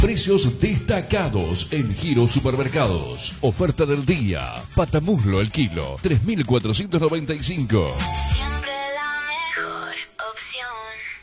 Precios destacados en Giro Supermercados. Oferta del día. Patamuslo el kilo, 3.495. Siempre la mejor opción.